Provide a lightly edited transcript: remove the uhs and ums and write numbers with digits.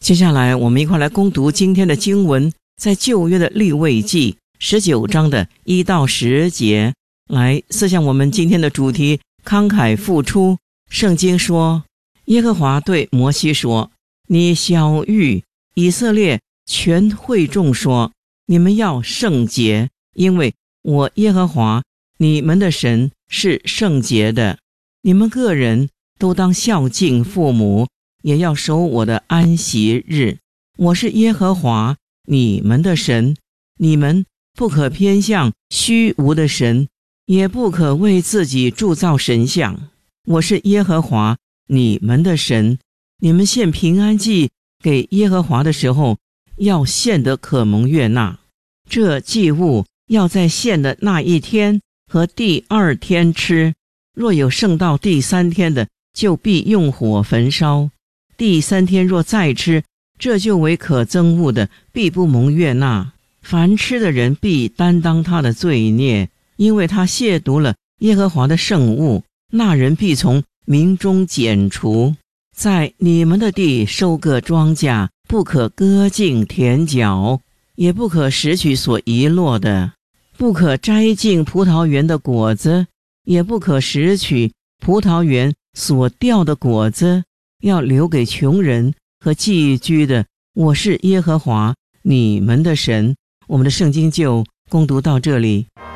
接下来我们一块来攻读今天的经文，在旧约的利未记19章的1到10节，来思想我们今天的主题：慷慨付出。圣经说，耶和华对摩西说，你晓谕以色列全会众说，你们要圣洁，因为我耶和华你们的神是圣洁的。你们个人都当孝敬父母，也要守我的安息日。我是耶和华你们的神，你们不可偏向虚无的神，也不可为自己铸造神像。我是耶和华你们的神。你们献平安祭给耶和华的时候，要献得可蒙悦纳。这祭物要在献的那一天和第2天吃，若有剩到第3天的，就必用火焚烧。第3天若再吃，这就为可憎恶的，必不蒙悦纳。凡吃的人必担当他的罪孽，因为他亵渎了耶和华的圣物，那人必从民中剪除。在你们的地收割庄稼，不可割尽田角，也不可拾取所遗落的，不可摘尽葡萄园的果子，也不可拾取葡萄园所掉的果子，要留给穷人和寄居的。我是耶和华你们的神。我们的圣经就攻读到这里。